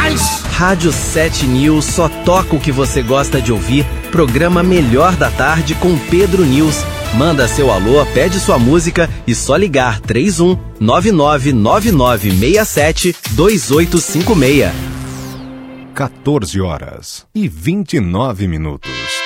demais! Rádio 7 News só toca o que você gosta de ouvir. Programa Melhor da Tarde com Pedro News. Manda seu alô, pede sua música e só ligar 3199972856. 14 horas e 29 minutos.